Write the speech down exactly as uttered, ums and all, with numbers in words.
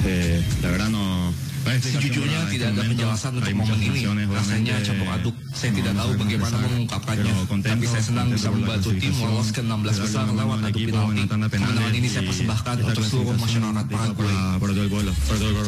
Este, la verdad no. Sejujurnya tidak ada penjelasan untuk momen ini. Rasanya campur aduk. Saya tidak tahu bagaimana mengungkapkannya. Tapi saya senang bisa membantu tim lolos ke enam belas besar lewat adu penalti. Kemenangan ini saya persembahkan untuk seluruh masyarakat Paraguay.